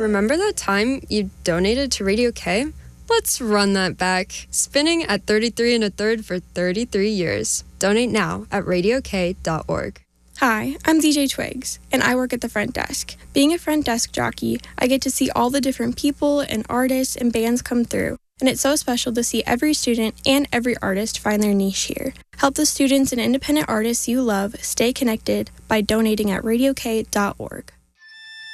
remember that time you donated to Radio K? Let's run that back. Spinning at 33 1/3 for 33 years. Donate now at radiok.org. Hi, I'm DJ Twigs, and I work at the front desk. Being a front desk jockey, I get to see all the different people and artists and bands come through, and it's so special to see every student and every artist find their niche here. Help the students and independent artists you love stay connected by donating at radiok.org.